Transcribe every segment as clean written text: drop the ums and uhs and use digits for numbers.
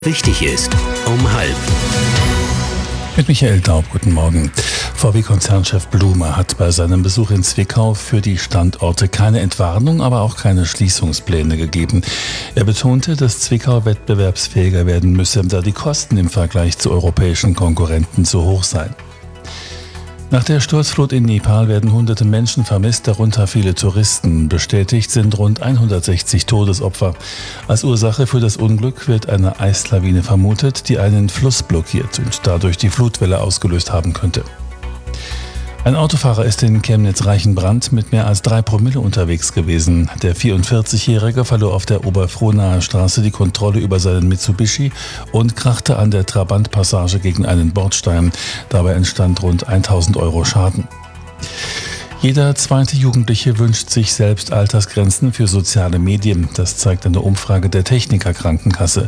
Wichtig ist, um 12:30. Mit Michael Daub, guten Morgen. VW-Konzernchef Blume hat bei seinem Besuch in Zwickau für die Standorte keine Entwarnung, aber auch keine Schließungspläne gegeben. Er betonte, dass Zwickau wettbewerbsfähiger werden müsse, da die Kosten im Vergleich zu europäischen Konkurrenten zu hoch seien. Nach der Sturzflut in Nepal werden hunderte Menschen vermisst, darunter viele Touristen. Bestätigt sind rund 160 Todesopfer. Als Ursache für das Unglück wird eine Eislawine vermutet, die einen Fluss blockiert und dadurch die Flutwelle ausgelöst haben könnte. Ein Autofahrer ist in Chemnitz-Reichenbrand mit mehr als 3 Promille unterwegs gewesen. Der 44-Jährige verlor auf der Oberfrohnaer Straße die Kontrolle über seinen Mitsubishi und krachte an der Trabant-Passage gegen einen Bordstein. Dabei entstand rund 1.000 € Schaden. Jeder zweite Jugendliche wünscht sich selbst Altersgrenzen für soziale Medien. Das zeigt eine Umfrage der Techniker Krankenkasse.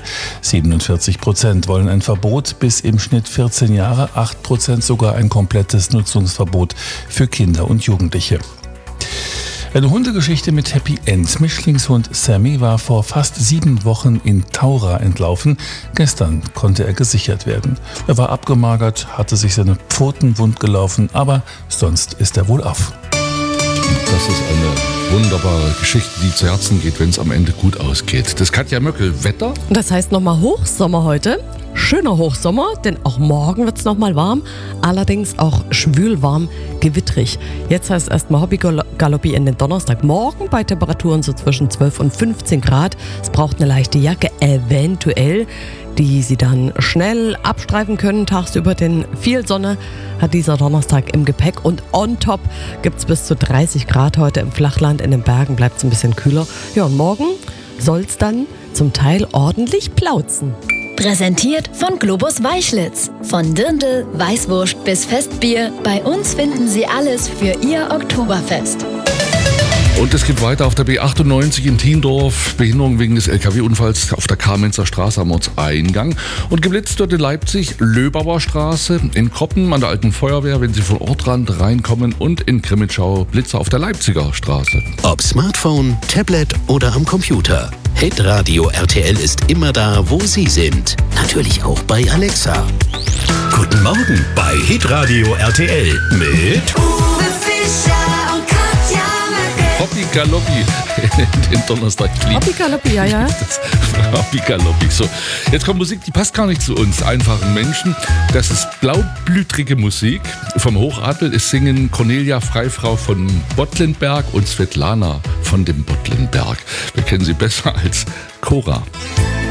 47% wollen ein Verbot bis im Schnitt 14 Jahre, 8% sogar ein komplettes Nutzungsverbot für Kinder und Jugendliche. Eine Hundegeschichte mit Happy End. Mischlingshund Sammy war vor fast 7 Wochen in Taura entlaufen. Gestern konnte er gesichert werden. Er war abgemagert, hatte sich seine Pfoten wund gelaufen, aber sonst ist er wohlauf. Das ist eine wunderbare Geschichte, die zu Herzen geht, wenn es am Ende gut ausgeht. Das Katja Möckel, Wetter? Das heißt nochmal Hochsommer heute. Schöner Hochsommer, denn auch morgen wird es nochmal warm. Allerdings auch schwülwarm, gewittrig. Jetzt heißt erstmal Hobbygaloppi in den Donnerstagmorgen bei Temperaturen so zwischen 12 und 15 Grad. Es braucht eine leichte Jacke, eventuell, die Sie dann schnell abstreifen können tagsüber, denn viel Sonne hat dieser Donnerstag im Gepäck und on top gibt es bis zu 30 Grad heute im Flachland. In den Bergen bleibt es ein bisschen kühler. Ja, und morgen soll es dann zum Teil ordentlich plauzen. Präsentiert von Globus Weichlitz. Von Dirndl, Weißwurst bis Festbier. Bei uns finden Sie alles für Ihr Oktoberfest. Und es geht weiter auf der B98 in Thiendorf. Behinderung wegen des LKW-Unfalls auf der Kamenzer Straße am Ortseingang. Und geblitzt wird in Leipzig Löbauer Straße, in Kroppen an der Alten Feuerwehr, wenn Sie von Ortrand reinkommen, und in Krimitschau Blitzer auf der Leipziger Straße. Ob Smartphone, Tablet oder am Computer. Hitradio RTL ist immer da, wo Sie sind. Natürlich auch bei Alexa. Guten Morgen bei Hitradio RTL mit Uwe Fischer und Katja Möckel. Hobby Galoppi, den Donnerstag lieb. Hobby Galoppi, ja. Hobby Galoppi. So, jetzt kommt Musik, die passt gar nicht zu uns einfachen Menschen. Das ist blaublütrige Musik vom Hochadel. Es singen Cornelia Freifrau von Bottlenberg und Svetlana von dem Bottlenberg. Wir kennen sie besser als Cora.